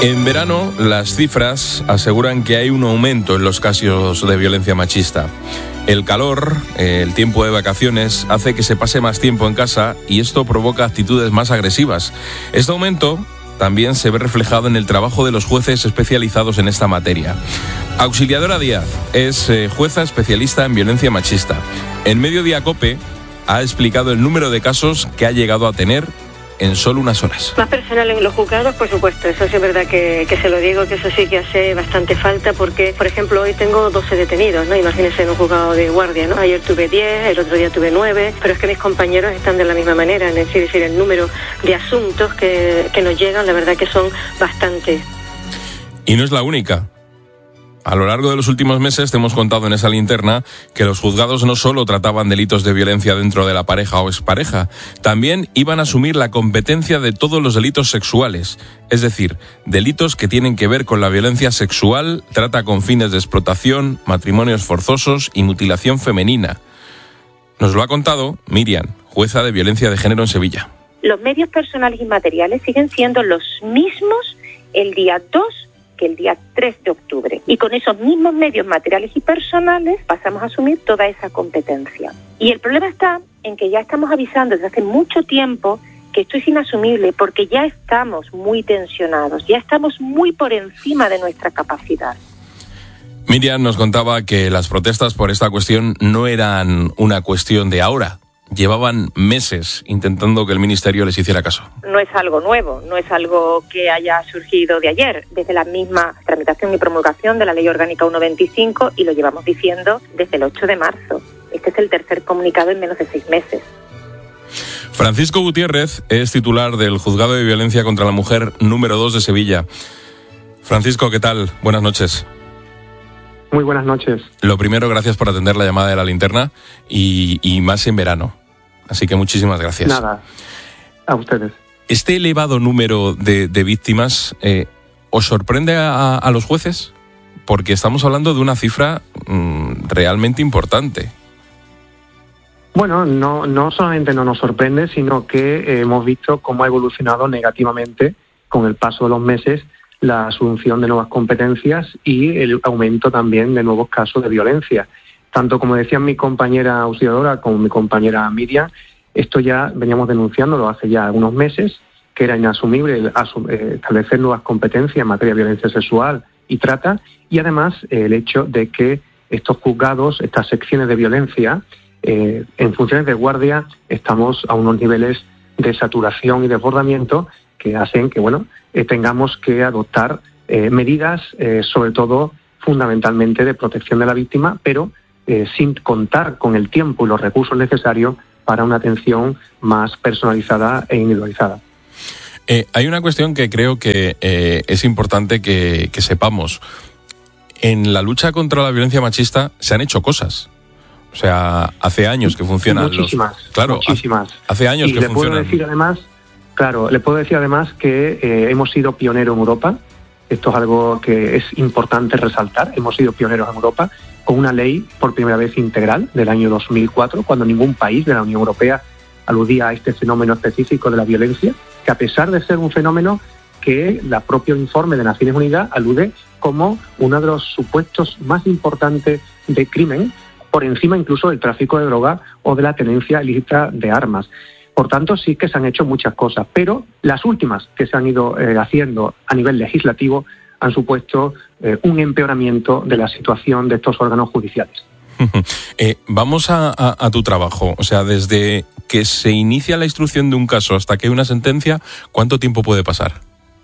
En verano, las cifras aseguran que hay un aumento en los casos de violencia machista. El calor, el tiempo de vacaciones, hace que se pase más tiempo en casa y esto provoca actitudes más agresivas. Este aumento también se ve reflejado en el trabajo de los jueces especializados en esta materia. Auxiliadora Díaz es jueza especialista en violencia machista. En Mediodía COPE ha explicado el número de casos que ha llegado a tener en solo unas horas. Más personal en los juzgados, por supuesto, eso sí es verdad que se lo digo, que eso sí que hace bastante falta, porque, por ejemplo, hoy tengo 12 detenidos, ¿no? Imagínense en un juzgado de guardia, ¿no? Ayer tuve 10, el otro día tuve 9, pero es que mis compañeros están de la misma manera, es decir, el número de asuntos que nos llegan, la verdad que son bastantes. Y no es la única. A lo largo de los últimos meses te hemos contado en esa linterna que los juzgados no solo trataban delitos de violencia dentro de la pareja o expareja, también iban a asumir la competencia de todos los delitos sexuales, es decir, delitos que tienen que ver con la violencia sexual, trata con fines de explotación, matrimonios forzosos y mutilación femenina. Nos lo ha contado Miriam, jueza de violencia de género en Sevilla. Los medios personales y materiales siguen siendo los mismos el día 2 que el día 3 de octubre. Y con esos mismos medios materiales y personales pasamos a asumir toda esa competencia. Y el problema está en que ya estamos avisando desde hace mucho tiempo que esto es inasumible, porque ya estamos muy tensionados, ya estamos muy por encima de nuestra capacidad. Miriam nos contaba que las protestas por esta cuestión no eran una cuestión de ahora. Llevaban meses intentando que el Ministerio les hiciera caso. No es algo nuevo, no es algo que haya surgido de ayer, desde la misma tramitación y promulgación de la Ley Orgánica 1.25, y lo llevamos diciendo desde el 8 de marzo. Este es el tercer comunicado en menos de 6 meses. Francisco Gutiérrez es titular del Juzgado de Violencia contra la Mujer número 2 de Sevilla. Francisco, ¿qué tal? Buenas noches. Muy buenas noches. Lo primero, gracias por atender la llamada de la linterna y más en verano. Así que muchísimas gracias. Nada, a ustedes. ¿Este elevado número de víctimas os sorprende a los jueces? Porque estamos hablando de una cifra realmente importante. Bueno, no solamente no nos sorprende, sino que hemos visto cómo ha evolucionado negativamente con el paso de los meses la asunción de nuevas competencias y el aumento también de nuevos casos de violencia. Tanto como decían mi compañera auxiliadora como mi compañera Miriam, esto ya veníamos denunciándolo hace ya algunos meses, que era inasumible establecer nuevas competencias en materia de violencia sexual y trata, y además el hecho de que estos juzgados, estas secciones de violencia, en funciones de guardia, estamos a unos niveles de saturación y desbordamiento que hacen que, tengamos que adoptar medidas, sobre todo, fundamentalmente, de protección de la víctima, pero sin contar con el tiempo y los recursos necesarios para una atención más personalizada e individualizada. Hay una cuestión que creo que es importante que sepamos. En la lucha contra la violencia machista se han hecho cosas. O sea, hace años que funcionan. Muchísimas. Hace años que funcionan. Le puedo decir además que hemos sido pioneros en Europa. Esto es algo que es importante resaltar. Hemos sido pioneros en Europa con una ley por primera vez integral del año 2004, cuando ningún país de la Unión Europea aludía a este fenómeno específico de la violencia, que a pesar de ser un fenómeno que el propio informe de Naciones Unidas alude como uno de los supuestos más importantes de crimen, por encima incluso del tráfico de droga o de la tenencia ilícita de armas. Por tanto, sí que se han hecho muchas cosas, pero las últimas que se han ido haciendo a nivel legislativo han supuesto un empeoramiento de la situación de estos órganos judiciales. Vamos a tu trabajo. O sea, desde que se inicia la instrucción de un caso hasta que hay una sentencia, ¿cuánto tiempo puede pasar?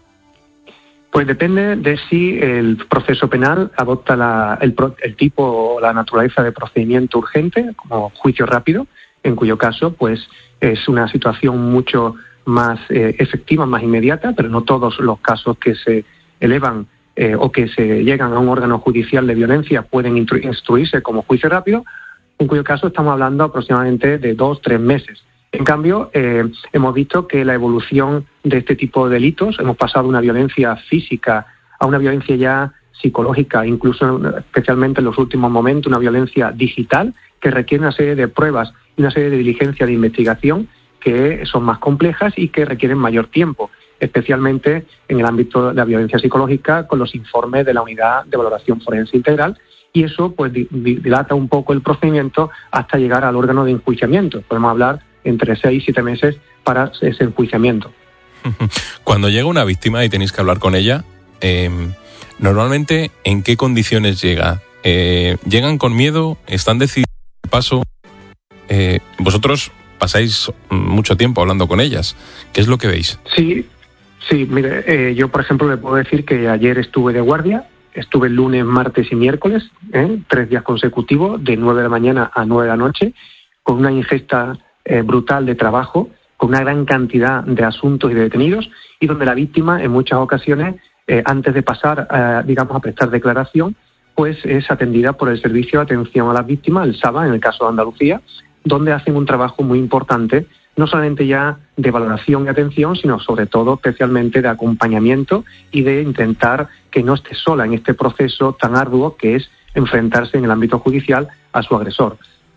Pues depende de si el proceso penal adopta el tipo o la naturaleza de procedimiento urgente, como juicio rápido, en cuyo caso pues es una situación mucho más efectiva, más inmediata, pero no todos los casos que se elevan o que se llegan a un órgano judicial de violencia pueden instruirse como juicio rápido, en cuyo caso estamos hablando aproximadamente de 2-3 meses. En cambio, hemos visto que la evolución de este tipo de delitos, hemos pasado de una violencia física a una violencia ya psicológica, incluso especialmente en los últimos momentos, una violencia digital que requiere una serie de pruebas y una serie de diligencias de investigación que son más complejas y que requieren mayor tiempo. especialmente en el ámbito de la violencia psicológica con los informes de la Unidad de Valoración Forense Integral, y eso pues dilata un poco el procedimiento hasta llegar al órgano de enjuiciamiento. Podemos hablar entre 6 y 7 meses para ese enjuiciamiento. Cuando llega una víctima y tenéis que hablar con ella, normalmente, ¿en qué condiciones llega? ¿Llegan con miedo? ¿Están decididos el paso? Vosotros pasáis mucho tiempo hablando con ellas. ¿Qué es lo que veis? Sí, mire, yo por ejemplo le puedo decir que ayer estuve de guardia, estuve el lunes, martes y miércoles, 3 días consecutivos, de 9 de la mañana a 9 de la noche, con una ingesta brutal de trabajo, con una gran cantidad de asuntos y de detenidos, y donde la víctima en muchas ocasiones, antes de pasar a prestar declaración, pues es atendida por el Servicio de Atención a las Víctimas, el SAVA, en el caso de Andalucía, donde hacen un trabajo muy importante, no solamente ya de valoración y atención, sino sobre todo especialmente de acompañamiento y de intentar que no esté sola en este proceso tan arduo que es enfrentarse en el ámbito judicial a su agresor.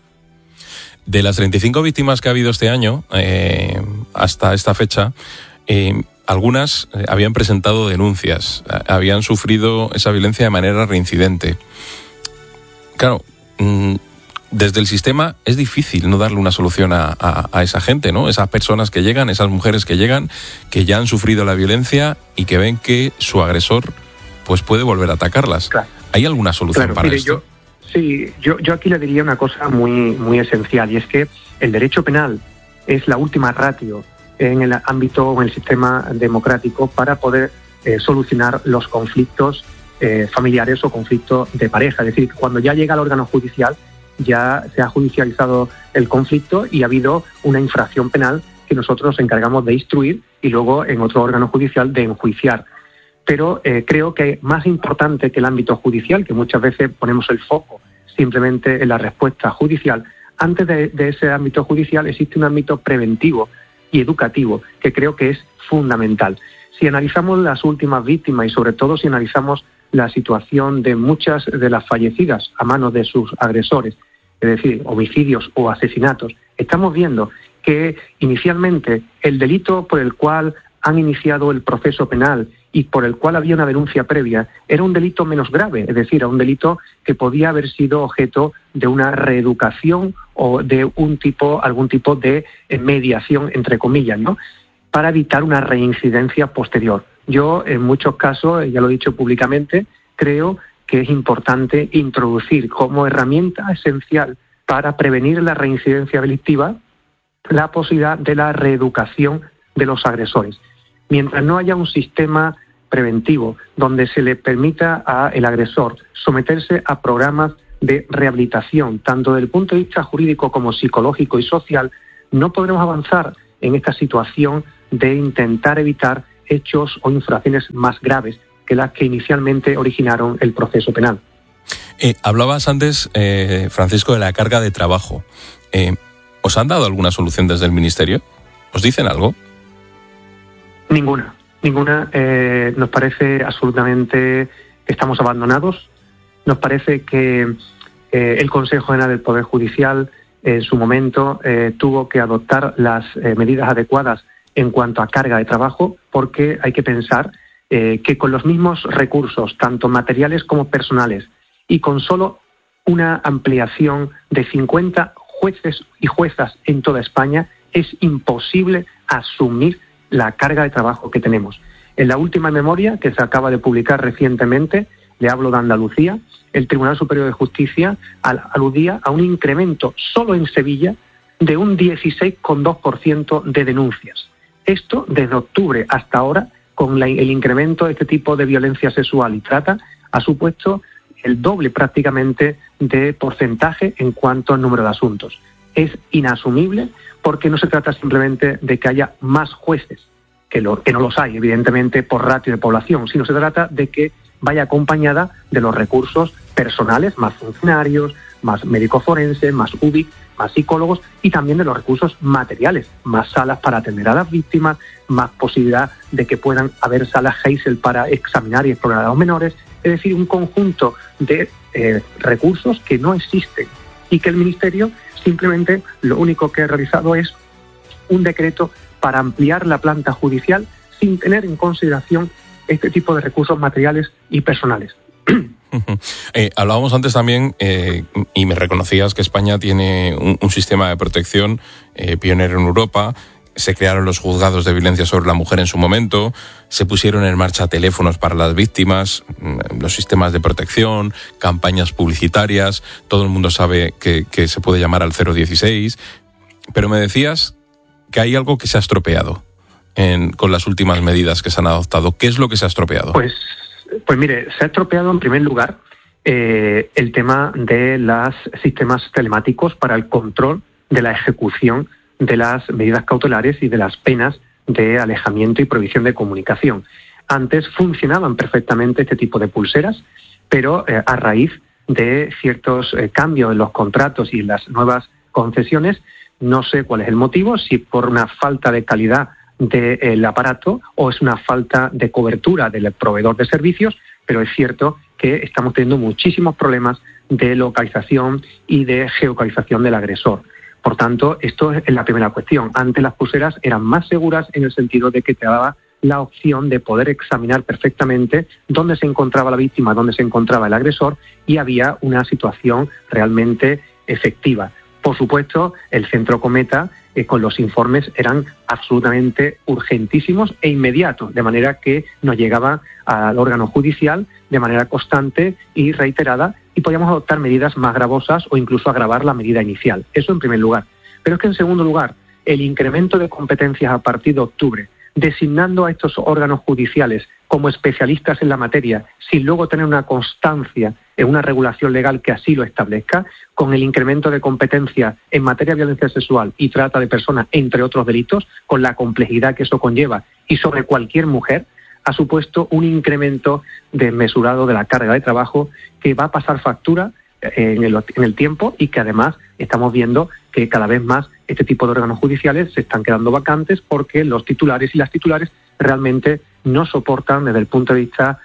De las 35 víctimas que ha habido este año, hasta esta fecha, algunas habían presentado denuncias, habían sufrido esa violencia de manera reincidente. Claro, desde el sistema es difícil no darle una solución a esa gente, ¿no? Esas personas que llegan, esas mujeres que llegan, que ya han sufrido la violencia y que ven que su agresor pues puede volver a atacarlas. Claro. ¿Hay alguna solución para esto? Yo aquí le diría una cosa muy esencial, y es que el derecho penal es la última ratio en el ámbito o en el sistema democrático para poder solucionar los conflictos familiares o conflictos de pareja. Es decir, cuando ya llega al órgano judicial, ya se ha judicializado el conflicto y ha habido una infracción penal que nosotros nos encargamos de instruir y luego en otro órgano judicial de enjuiciar. Pero creo que más importante que el ámbito judicial, que muchas veces ponemos el foco simplemente en la respuesta judicial, antes de ese ámbito judicial existe un ámbito preventivo y educativo que creo que es fundamental. Si analizamos las últimas víctimas y sobre todo si analizamos la situación de muchas de las fallecidas a manos de sus agresores, es decir, homicidios o asesinatos, estamos viendo que inicialmente el delito por el cual han iniciado el proceso penal y por el cual había una denuncia previa era un delito menos grave, es decir, era un delito que podía haber sido objeto de una reeducación o de algún tipo de mediación, entre comillas, ¿no?, para evitar una reincidencia posterior. Yo, en muchos casos, ya lo he dicho públicamente, creo que es importante introducir como herramienta esencial para prevenir la reincidencia delictiva la posibilidad de la reeducación de los agresores. Mientras no haya un sistema preventivo donde se le permita al agresor someterse a programas de rehabilitación, tanto desde el punto de vista jurídico como psicológico y social, no podremos avanzar en esta situación de intentar evitar hechos o infracciones más graves que las que inicialmente originaron el proceso penal. Hablabas antes, Francisco, de la carga de trabajo. ¿Os han dado alguna solución desde el Ministerio? ¿Os dicen algo? Ninguna. Nos parece absolutamente que estamos abandonados. Nos parece que el Consejo General del Poder Judicial en su momento tuvo que adoptar las medidas adecuadas en cuanto a carga de trabajo, porque hay que pensar que con los mismos recursos, tanto materiales como personales, y con solo una ampliación de 50 jueces y juezas en toda España, es imposible asumir la carga de trabajo que tenemos. En la última memoria que se acaba de publicar recientemente, le hablo de Andalucía, el Tribunal Superior de Justicia aludía a un incremento solo en Sevilla de un 16,2% de denuncias. Esto desde octubre hasta ahora, con el incremento de este tipo de violencia sexual y trata, ha supuesto el doble prácticamente de porcentaje en cuanto al número de asuntos. Es inasumible porque no se trata simplemente de que haya más jueces, que no los hay, evidentemente, por ratio de población, sino se trata de que vaya acompañada de los recursos personales, más funcionarios, más médicos forenses, más UBIC, más psicólogos y también de los recursos materiales, más salas para atender a las víctimas, más posibilidad de que puedan haber salas Geisel para examinar y explorar a los menores, es decir, un conjunto de recursos que no existen y que el Ministerio simplemente lo único que ha realizado es un decreto para ampliar la planta judicial sin tener en consideración este tipo de recursos materiales y personales. Hablábamos antes también, y me reconocías que España tiene un sistema de protección pionero en Europa. Se crearon los juzgados de violencia sobre la mujer en su momento, se pusieron en marcha teléfonos para las víctimas, los sistemas de protección, campañas publicitarias, todo el mundo sabe que se puede llamar al 016, pero me decías que hay algo que se ha estropeado con las últimas medidas que se han adoptado. ¿Qué es lo que se ha estropeado? Pues mire, se ha estropeado en primer lugar el tema de los sistemas telemáticos para el control de la ejecución de las medidas cautelares y de las penas de alejamiento y prohibición de comunicación. Antes funcionaban perfectamente este tipo de pulseras, pero a raíz de ciertos cambios en los contratos y en las nuevas concesiones, no sé cuál es el motivo, si por una falta de calidad del aparato o es una falta de cobertura del proveedor de servicios, pero es cierto que estamos teniendo muchísimos problemas de localización y de geolocalización del agresor. Por tanto, esto es la primera cuestión. Antes las pulseras eran más seguras en el sentido de que te daba la opción de poder examinar perfectamente dónde se encontraba la víctima, dónde se encontraba el agresor, y había una situación realmente efectiva. Por supuesto, el Centro Cometa con los informes eran absolutamente urgentísimos e inmediatos, de manera que nos llegaba al órgano judicial de manera constante y reiterada, y podíamos adoptar medidas más gravosas o incluso agravar la medida inicial. Eso en primer lugar. Pero es que en segundo lugar, el incremento de competencias a partir de octubre, designando a estos órganos judiciales como especialistas en la materia, sin luego tener una constancia en una regulación legal que así lo establezca, con el incremento de competencias en materia de violencia sexual y trata de personas, entre otros delitos, con la complejidad que eso conlleva, y sobre cualquier mujer, ha supuesto un incremento desmesurado de la carga de trabajo que va a pasar factura en el tiempo, y que además estamos viendo que cada vez más este tipo de órganos judiciales se están quedando vacantes porque los titulares y las titulares realmente no soportan desde el punto de vista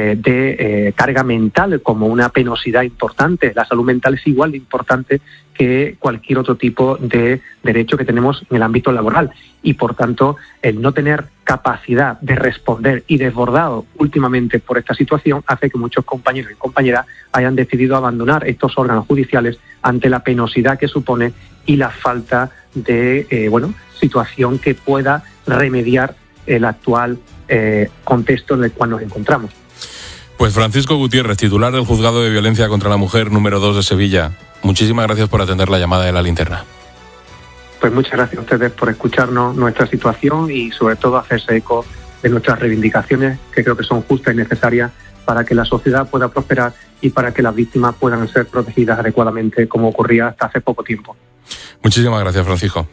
de carga mental como una penosidad importante. La salud mental es igual de importante que cualquier otro tipo de derecho que tenemos en el ámbito laboral, y por tanto el no tener capacidad de responder y desbordado últimamente por esta situación hace que muchos compañeros y compañeras hayan decidido abandonar estos órganos judiciales ante la penosidad que supone y la falta de situación que pueda remediar el actual contexto en el cual nos encontramos. Pues Francisco Gutiérrez, titular del Juzgado de Violencia contra la Mujer número 2 de Sevilla, muchísimas gracias por atender la llamada de La Linterna. Pues muchas gracias a ustedes por escucharnos nuestra situación y sobre todo hacerse eco de nuestras reivindicaciones, que creo que son justas y necesarias para que la sociedad pueda prosperar y para que las víctimas puedan ser protegidas adecuadamente, como ocurría hasta hace poco tiempo. Muchísimas gracias, Francisco.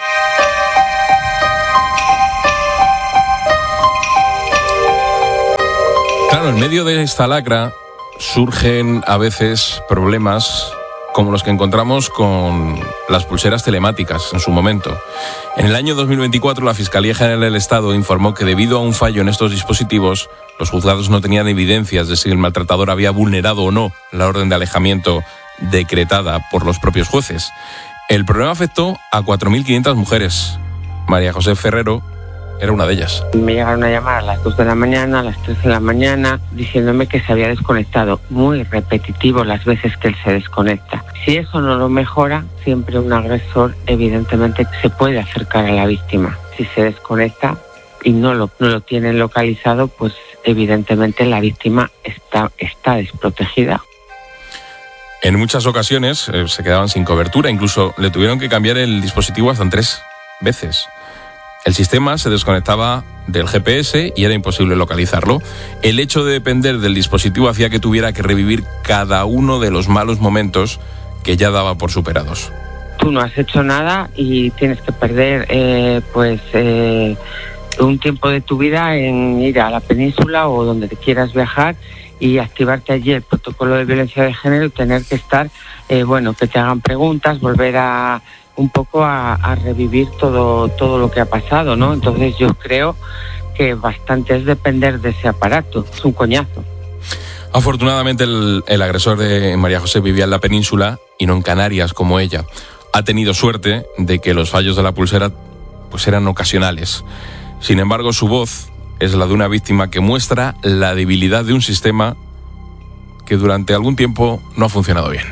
Claro, en medio de esta lacra surgen a veces problemas como los que encontramos con las pulseras telemáticas en su momento. En el año 2024, la Fiscalía General del Estado informó que debido a un fallo en estos dispositivos, los juzgados no tenían evidencias de si el maltratador había vulnerado o no la orden de alejamiento decretada por los propios jueces. El problema afectó a 4.500 mujeres. María José Ferrero era una de ellas. Me llegaron a llamar a las 2 de la mañana, a las 3 de la mañana, diciéndome que se había desconectado. Muy repetitivo las veces que él se desconecta. Si eso no lo mejora, siempre un agresor evidentemente se puede acercar a la víctima. Si se desconecta y no lo tienen localizado, pues evidentemente la víctima está desprotegida. En muchas ocasiones se quedaban sin cobertura, incluso le tuvieron que cambiar el dispositivo hasta 3 veces. El sistema se desconectaba del GPS y era imposible localizarlo. El hecho de depender del dispositivo hacía que tuviera que revivir cada uno de los malos momentos que ya daba por superados. Tú no has hecho nada y tienes que perder un tiempo de tu vida en ir a la península o donde te quieras viajar y activarte allí el protocolo de violencia de género y tener que estar, que te hagan preguntas, volver a un poco a revivir todo lo que ha pasado, ¿no? Entonces yo creo que bastante es depender de ese aparato. Es un coñazo. Afortunadamente el agresor de María José vivía en la península y no en Canarias como ella. Ha tenido suerte de que los fallos de la pulsera pues eran ocasionales. Sin embargo, su voz es la de una víctima que muestra la debilidad de un sistema que durante algún tiempo no ha funcionado bien.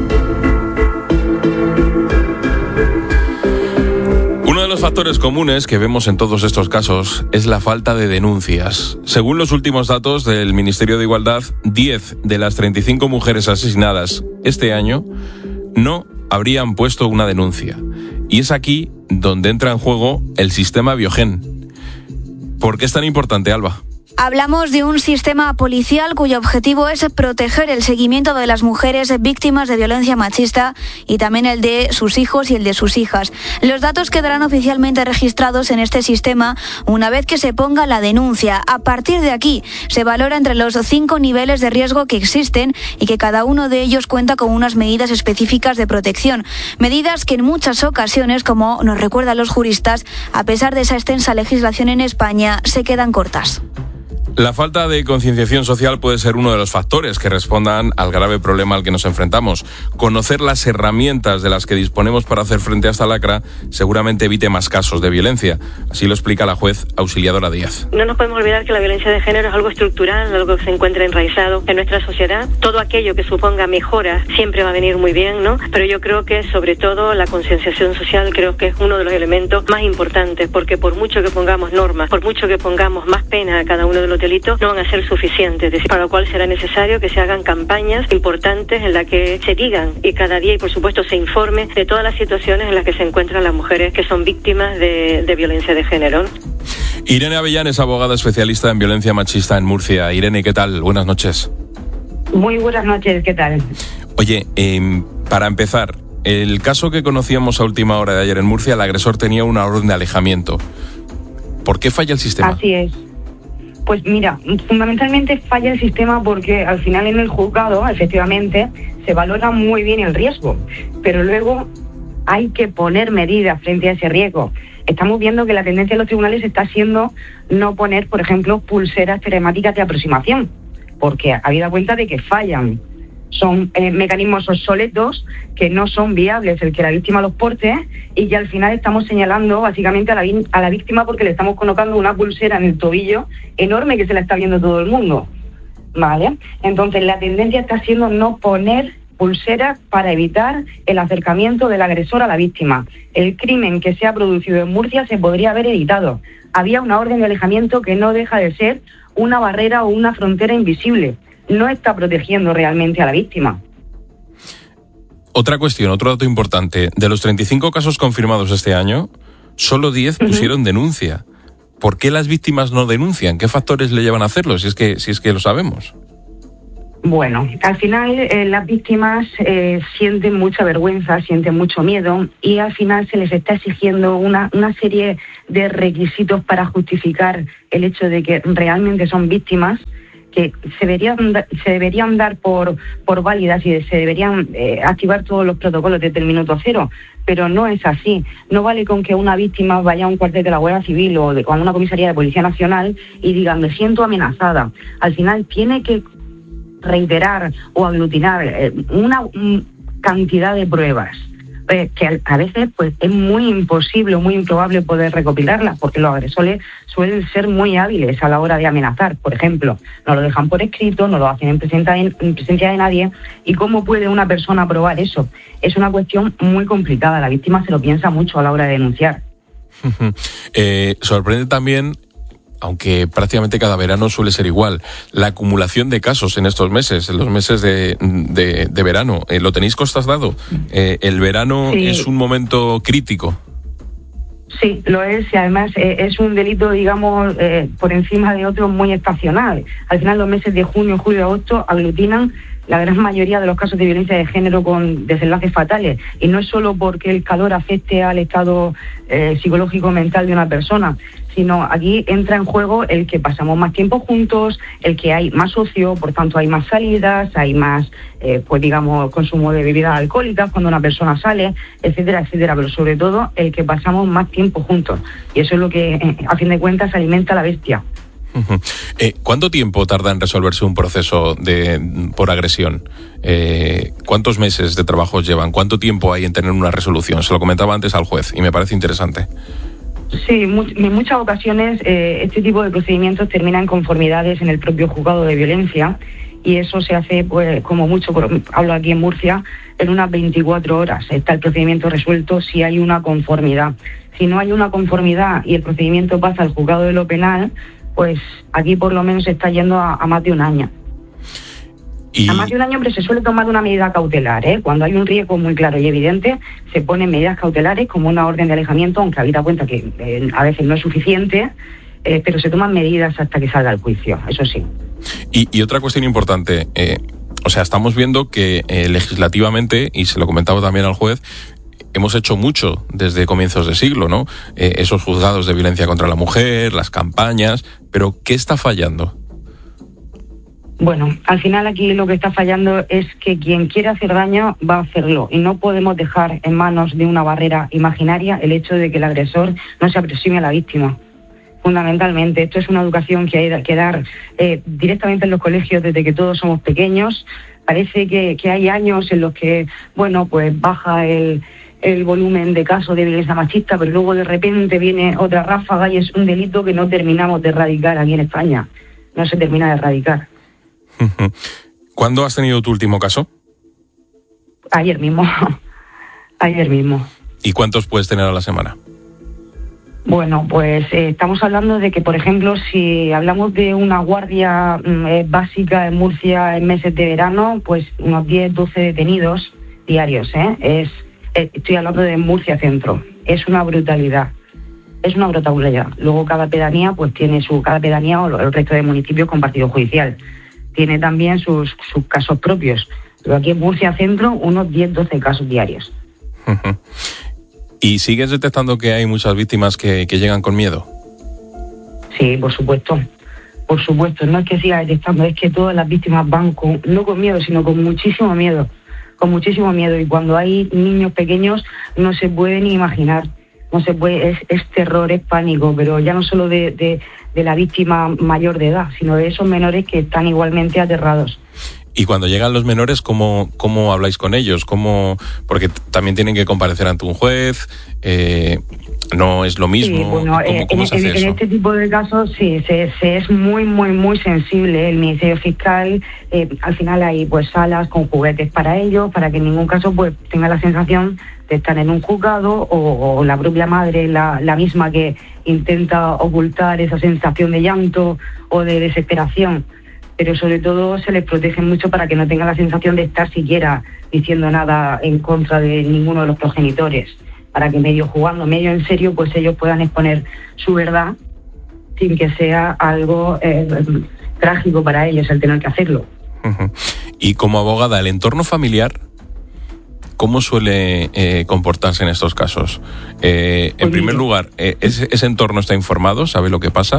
Uno de los factores comunes que vemos en todos estos casos es la falta de denuncias. Según los últimos datos del Ministerio de Igualdad, 10 de las 35 mujeres asesinadas este año no habrían puesto una denuncia. Y es aquí donde entra en juego el sistema Biogen. ¿Por qué es tan importante, Alba? Hablamos de un sistema policial cuyo objetivo es proteger el seguimiento de las mujeres víctimas de violencia machista y también el de sus hijos y el de sus hijas. Los datos quedarán oficialmente registrados en este sistema una vez que se ponga la denuncia. A partir de aquí se valora entre los 5 niveles de riesgo que existen y que cada uno de ellos cuenta con unas medidas específicas de protección. Medidas que en muchas ocasiones, como nos recuerdan los juristas, a pesar de esa extensa legislación en España, se quedan cortas. La falta de concienciación social puede ser uno de los factores que respondan al grave problema al que nos enfrentamos. Conocer las herramientas de las que disponemos para hacer frente a esta lacra seguramente evite más casos de violencia. Así lo explica la juez Auxiliadora Díaz. No nos podemos olvidar que la violencia de género es algo estructural, algo que se encuentra enraizado en nuestra sociedad. Todo aquello que suponga mejora siempre va a venir muy bien, ¿no? Pero yo creo que sobre todo la concienciación social creo que es uno de los elementos más importantes, porque por mucho que pongamos normas, por mucho que pongamos más pena a cada uno de los delitos, no van a ser suficientes, para lo cual será necesario que se hagan campañas importantes en las que se digan y cada día, y por supuesto se informe de todas las situaciones en las que se encuentran las mujeres que son víctimas de violencia de género. Irene Avellán es abogada especialista en violencia machista en Murcia. Irene, ¿qué tal? Buenas noches. Muy buenas noches, ¿qué tal? Oye, para empezar, el caso que conocíamos a última hora de ayer en Murcia, el agresor tenía una orden de alejamiento. ¿Por qué falla el sistema? Así es. Pues mira, fundamentalmente falla el sistema porque al final en el juzgado, efectivamente, se valora muy bien el riesgo, pero luego hay que poner medidas frente a ese riesgo. Estamos viendo que la tendencia de los tribunales está siendo no poner, por ejemplo, pulseras telemáticas de aproximación, porque habida cuenta de que fallan. Son mecanismos obsoletos que no son viables el que la víctima los porte y que al final estamos señalando básicamente a la víctima porque le estamos colocando una pulsera en el tobillo enorme que se la está viendo todo el mundo, ¿vale? Entonces la tendencia está siendo no poner pulseras para evitar el acercamiento del agresor a la víctima. El crimen que se ha producido en Murcia se podría haber evitado. Había una orden de alejamiento que no deja de ser una barrera o una frontera invisible. No está protegiendo realmente a la víctima. Otra cuestión, otro dato importante. De los 35 casos confirmados este año, solo 10 pusieron denuncia. ¿Por qué las víctimas no denuncian? ¿Qué factores le llevan a hacerlo? Si es que lo sabemos. Bueno, al final las víctimas sienten mucha vergüenza, sienten mucho miedo y al final se les está exigiendo una serie de requisitos para justificar el hecho de que realmente son víctimas, que se deberían dar por válidas y se deberían activar todos los protocolos desde el minuto cero, pero no es así. No vale con que una víctima vaya a un cuartel de la Guardia Civil o a una comisaría de Policía Nacional y diga, me siento amenazada. Al final tiene que reiterar o aglutinar una cantidad de pruebas que a veces pues es muy imposible, muy improbable poder recopilarlas, porque los agresores suelen ser muy hábiles a la hora de amenazar. Por ejemplo, no lo dejan por escrito, no lo hacen en presencia de nadie. ¿Y cómo puede una persona probar eso? Es una cuestión muy complicada. La víctima se lo piensa mucho a la hora de denunciar. Sorprende también, aunque prácticamente cada verano suele ser igual, la acumulación de casos en estos meses, en los meses de verano. ¿Lo tenéis constatado? El verano sí. Es un momento crítico. Sí, lo es, y además es un delito, digamos, por encima de otro muy estacional. Al final los meses de junio, julio y agosto aglutinan la gran mayoría de los casos de violencia de género con desenlaces fatales. Y no es solo porque el calor afecte al estado psicológico mental de una persona, sino aquí entra en juego el que pasamos más tiempo juntos, el que hay más ocio, por tanto hay más salidas, hay más, pues digamos, consumo de bebidas alcohólicas cuando una persona sale, etcétera, etcétera, pero sobre todo el que pasamos más tiempo juntos. Y eso es lo que, a fin de cuentas, alimenta a la bestia. ¿Cuánto tiempo tarda en resolverse un proceso por agresión? ¿Cuántos meses de trabajo llevan? ¿Cuánto tiempo hay en tener una resolución? Se lo comentaba antes al juez y me parece interesante. Sí, en muchas ocasiones este tipo de procedimientos terminan en conformidades en el propio juzgado de violencia, y eso se hace, pues, como mucho, hablo aquí en Murcia, en unas 24 horas. Está el procedimiento resuelto si hay una conformidad. Si no hay una conformidad y el procedimiento pasa al juzgado de lo penal, pues aquí por lo menos se está yendo a más de un año. A más de un año, hombre, se suele tomar una medida cautelar, ¿eh? Cuando hay un riesgo muy claro y evidente, se ponen medidas cautelares como una orden de alejamiento, aunque habida cuenta que a veces no es suficiente, pero se toman medidas hasta que salga el juicio, eso sí. Y otra cuestión importante, estamos viendo que legislativamente, y se lo comentaba también al juez, hemos hecho mucho desde comienzos de siglo, ¿no? Esos juzgados de violencia contra la mujer, las campañas, pero ¿qué está fallando? Bueno, al final aquí lo que está fallando es que quien quiere hacer daño va a hacerlo, y no podemos dejar en manos de una barrera imaginaria el hecho de que el agresor no se aproxime a la víctima. Fundamentalmente, esto es una educación que hay que dar directamente en los colegios desde que todos somos pequeños. Parece que hay años en los que, bueno, pues baja el volumen de casos de violencia machista, pero luego de repente viene otra ráfaga y es un delito que no terminamos de erradicar aquí en España. No se termina de erradicar. ¿Cuándo has tenido tu último caso? Ayer mismo. Ayer mismo. ¿Y cuántos puedes tener a la semana? Bueno, pues estamos hablando de que, por ejemplo, si hablamos de una guardia básica en Murcia en meses de verano, pues unos 10, 12 detenidos diarios, ¿eh? Estoy hablando de Murcia Centro. Es una brutalidad. Es una brutalidad. Luego cada pedanía pues tiene cada pedanía o el resto de municipios con partido judicial tiene también sus casos propios. Pero aquí en Murcia Centro, unos 10, 12 casos diarios. ¿Y sigues detectando que hay muchas víctimas que llegan con miedo? Sí, por supuesto. Por supuesto, no es que siga detectando, es que todas las víctimas van no con miedo, sino con muchísimo miedo. Con muchísimo miedo. Y cuando hay niños pequeños, no se puede ni imaginar. No se puede, es terror, es pánico, pero ya no solo de la víctima mayor de edad, sino de esos menores que están igualmente aterrados. Y cuando llegan los menores, ¿cómo habláis con ellos? Porque también tienen que comparecer ante un juez, no es lo mismo. Sí, bueno, ¿Cómo se hace eso? En este tipo de casos sí, se es muy, muy, muy sensible. El Ministerio Fiscal, al final hay pues salas con juguetes para ellos, para que en ningún caso pues tenga la sensación de estar en un juzgado o la propia madre, la misma que intenta ocultar esa sensación de llanto o de desesperación. Pero sobre todo se les protege mucho para que no tengan la sensación de estar siquiera diciendo nada en contra de ninguno de los progenitores, para que medio jugando, medio en serio, pues ellos puedan exponer su verdad sin que sea algo trágico para ellos el tener que hacerlo. Uh-huh. Y como abogada, ¿el entorno familiar cómo suele comportarse en estos casos? En primer lugar, ¿ese entorno está informado? ¿Sabe lo que pasa?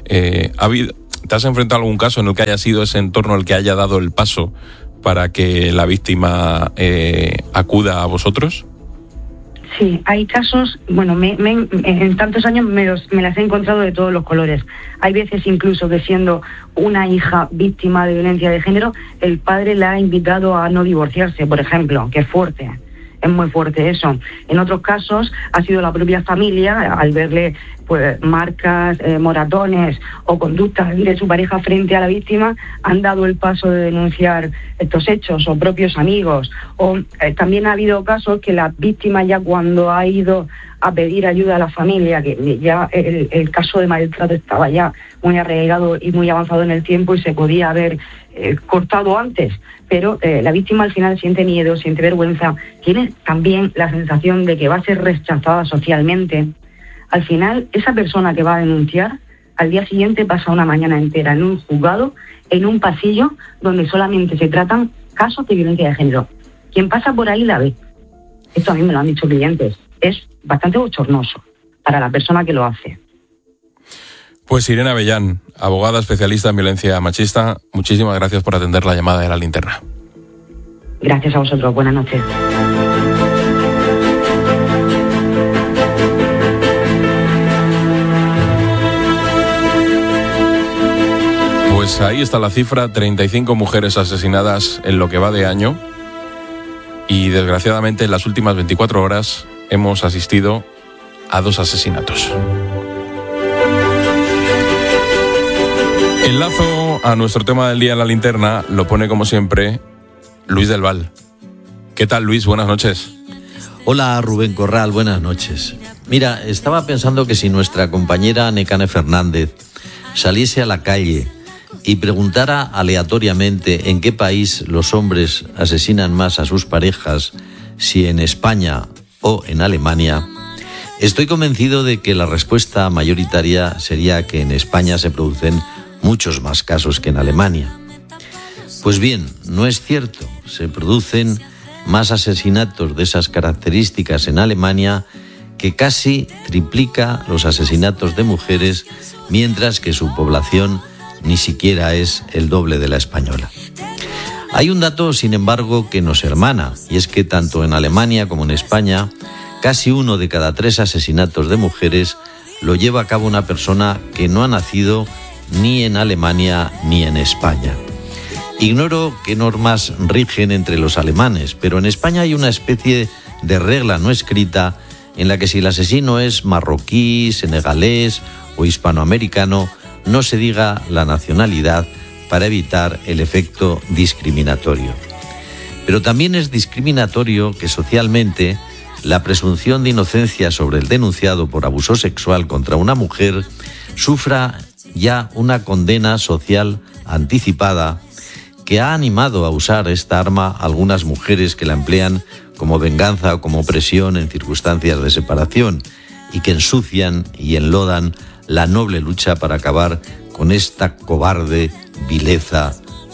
¿Te has enfrentado a algún caso en el que haya sido ese entorno el que haya dado el paso para que la víctima acuda a vosotros? Sí, hay casos, bueno, en tantos años me las he encontrado de todos los colores. Hay veces incluso que siendo una hija víctima de violencia de género, el padre la ha invitado a no divorciarse, por ejemplo, que es fuerte. Es muy fuerte eso. En otros casos ha sido la propia familia, al verle pues marcas, moratones o conductas de su pareja frente a la víctima, han dado el paso de denunciar estos hechos, o propios amigos. O también ha habido casos que la víctima, ya cuando ha ido a pedir ayuda a la familia, que ya el caso de maltrato estaba ya muy arraigado y muy avanzado en el tiempo y se podía haber cortado antes, pero la víctima al final siente miedo, siente vergüenza, tiene también la sensación de que va a ser rechazada socialmente. Al final, esa persona que va a denunciar, al día siguiente pasa una mañana entera en un juzgado, en un pasillo donde solamente se tratan casos de violencia de género. Quien pasa por ahí la ve. Esto a mí me lo han dicho clientes. Es bastante bochornoso para la persona que lo hace. Pues Irene Avellán, abogada especialista en violencia machista, muchísimas gracias por atender la llamada de La Linterna. Gracias a vosotros, buenas noches. Pues ahí está la cifra, 35 mujeres asesinadas en lo que va de año, y desgraciadamente en las últimas 24 horas hemos asistido a 2 asesinatos. El lazo a nuestro tema del día en la linterna lo pone, como siempre, Luis del Val. ¿Qué tal, Luis? Buenas noches. Hola, Rubén Corral, buenas noches. Mira, estaba pensando que si nuestra compañera Nekane Fernández saliese a la calle y preguntara aleatoriamente en qué país los hombres asesinan más a sus parejas, si en España o en Alemania, estoy convencido de que la respuesta mayoritaria sería que en España se producen muchos más casos que en Alemania. Pues bien, no es cierto. Se producen más asesinatos de esas características en Alemania, que casi triplica los asesinatos de mujeres, mientras que su población ni siquiera es el doble de la española. Hay un dato, sin embargo, que nos hermana, y es que tanto en Alemania como en España, casi 1 de cada 3 asesinatos de mujeres lo lleva a cabo una persona que no ha nacido ni en Alemania ni en España. Ignoro qué normas rigen entre los alemanes, pero en España hay una especie de regla no escrita en la que si el asesino es marroquí, senegalés o hispanoamericano, no se diga la nacionalidad para evitar el efecto discriminatorio. Pero también es discriminatorio que socialmente la presunción de inocencia sobre el denunciado por abuso sexual contra una mujer sufra ya una condena social anticipada que ha animado a usar esta arma a algunas mujeres que la emplean como venganza o como presión en circunstancias de separación y que ensucian y enlodan la noble lucha para acabar con esta cobarde vileza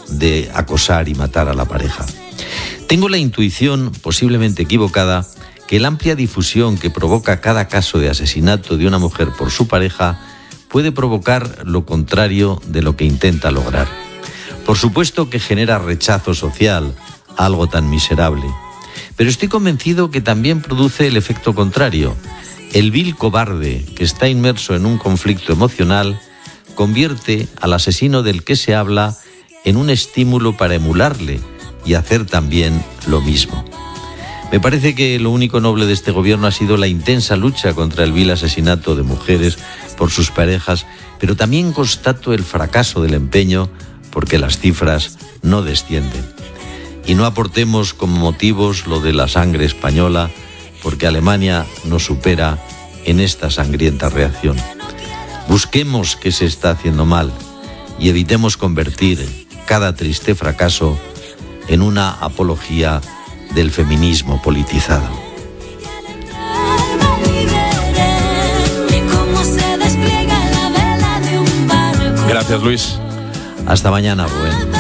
de acosar y matar a la pareja. Tengo la intuición, posiblemente equivocada, que la amplia difusión que provoca cada caso de asesinato de una mujer por su pareja puede provocar lo contrario de lo que intenta lograr. Por supuesto que genera rechazo social, algo tan miserable, pero estoy convencido que también produce el efecto contrario. El vil cobarde que está inmerso en un conflicto emocional convierte al asesino del que se habla en un estímulo para emularle y hacer también lo mismo. Me parece que lo único noble de este gobierno ha sido la intensa lucha contra el vil asesinato de mujeres por sus parejas, pero también constato el fracaso del empeño porque las cifras no descienden. Y no aportemos como motivos lo de la sangre española, porque Alemania nos supera en esta sangrienta reacción. Busquemos qué se está haciendo mal y evitemos convertir cada triste fracaso en una apología del feminismo politizado. Gracias, Luis. Hasta mañana, Rubén.